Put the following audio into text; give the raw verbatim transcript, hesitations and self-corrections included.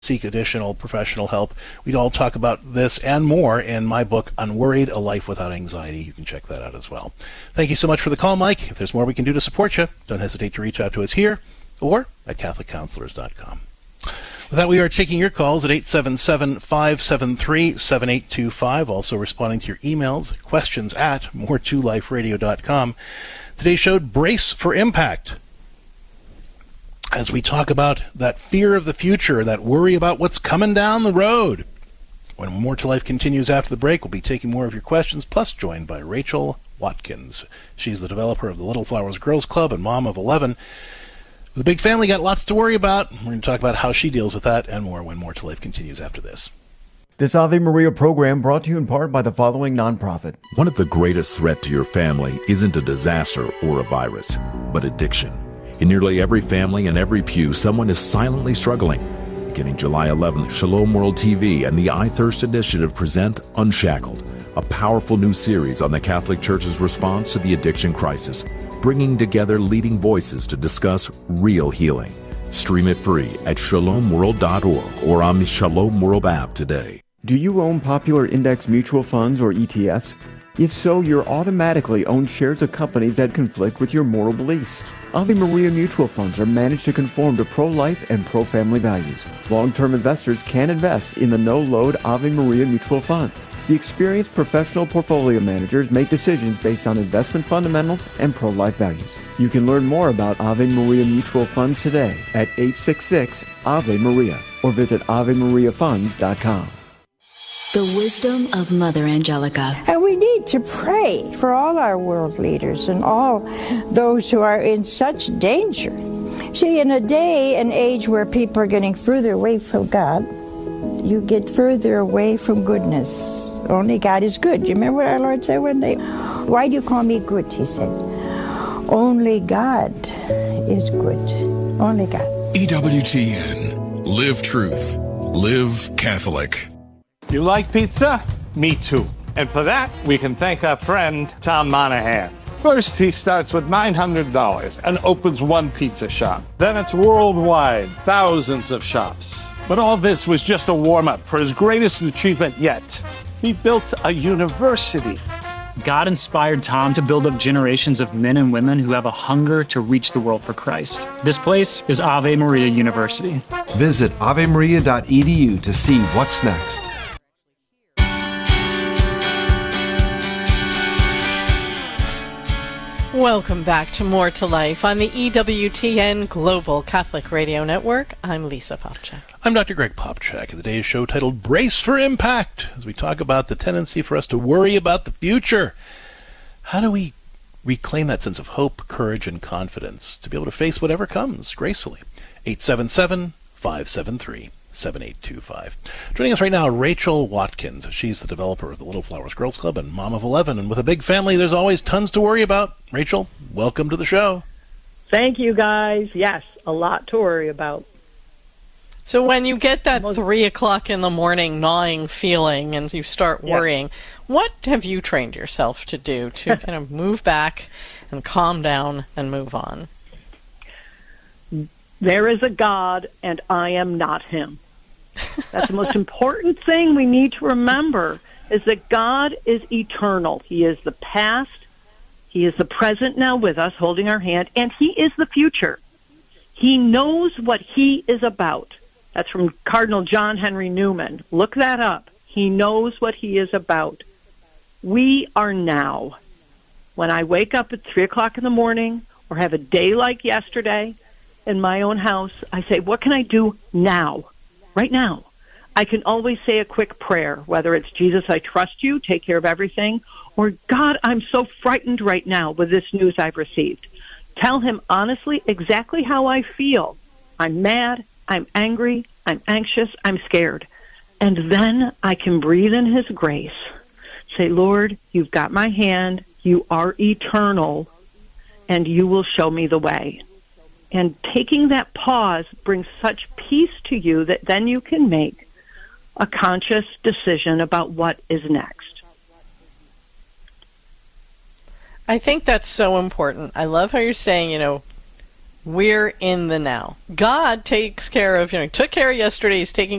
seek additional professional help. We all talk about this and more in my book, Unworried, A Life Without Anxiety. You can check that out as well. Thank you so much for the call, Mike. If there's more we can do to support you, don't hesitate to reach out to us here or at catholic counselors dot com. With that, we are taking your calls at eight seven seven, five seven three, seven eight two five. Also responding to your emails, questions at more to life radio dot com. Today's show, Brace for Impact. As we talk about that fear of the future, that worry about what's coming down the road. When More to Life continues after the break, we'll be taking more of your questions, plus joined by Rachel Watkins. She's the developer of the Little Flowers Girls Club and mom of eleven. The big family got lots to worry about. We're going to talk about how she deals with that and more when More to Life continues after this. This Ave Maria program brought to you in part by the following nonprofit. One of the greatest threats to your family isn't a disaster or a virus, but addiction. In nearly every family and every pew, someone is silently struggling. Beginning July eleventh, Shalom World T V and the I Thirst Initiative present Unshackled, a powerful new series on the Catholic Church's response to the addiction crisis, bringing together leading voices to discuss real healing. Stream it free at shalom world dot org or on the Shalom World app today. Do you own popular index mutual funds or E T Fs? If so, you're automatically own shares of companies that conflict with your moral beliefs. Ave Maria mutual funds are managed to conform to pro-life and pro-family values. Long-term investors can invest in the no-load Ave Maria mutual funds. The experienced professional portfolio managers make decisions based on investment fundamentals and pro-life values. You can learn more about Ave Maria mutual funds today at eight six six, A V E Maria or visit ave maria funds dot com. The wisdom of Mother Angelica. And we need to pray for all our world leaders and all those who are in such danger. See, in a day and age where people are getting further away from God, you get further away from goodness. Only God is good. You remember what our Lord said one day? Why do you call me good, he said. Only God is good. Only God. E W T N. Live truth. Live Catholic. You like pizza? Me too. And for that, we can thank our friend, Tom Monahan. First, he starts with nine hundred dollars and opens one pizza shop. Then it's worldwide, thousands of shops. But all this was just a warm-up for his greatest achievement yet. He built a university. God inspired Tom to build up generations of men and women who have a hunger to reach the world for Christ. This place is Ave Maria University. Visit ave maria dot e d u to see what's next. Welcome back to More to Life on the E W T N Global Catholic Radio Network. I'm Lisa Popchak. I'm Doctor Greg Popchak, and today's show titled Brace for Impact, as we talk about the tendency for us to worry about the future. How do we reclaim that sense of hope, courage, and confidence to be able to face whatever comes gracefully? eight seven seven, five seven three, seven eight two five. Joining us right now, Rachel Watkins. She's the developer of the Little Flowers Girls Club and mom of eleven. And with a big family, there's always tons to worry about. Rachel, welcome to the show. Thank you, guys. Yes, a lot to worry about. So when you get that three o'clock in the morning gnawing feeling and you start worrying, yeah. What have you trained yourself to do to kind of move back and calm down and move on? There is a God, and I am not him. That's the most important thing we need to remember, is that God is eternal. He is the past, he is the present now with us, holding our hand, and he is the future. He knows what he is about. That's from Cardinal John Henry Newman. Look that up. He knows what he is about. We are now. When I wake up at three o'clock in the morning or have a day like yesterday in my own house, I say, what can I do now? Right now. I can always say a quick prayer, whether it's Jesus, I trust you, take care of everything, or God, I'm so frightened right now with this news I've received. Tell him honestly exactly how I feel. I'm mad, I'm angry, I'm anxious, I'm scared. And then I can breathe in his grace. Say, Lord, you've got my hand, you are eternal, and you will show me the way. And taking that pause brings such peace to you that then you can make a conscious decision about what is next. I think that's so important. I love how you're saying, you know, We're in the now. God takes care of, you know, he took care of yesterday, he's taking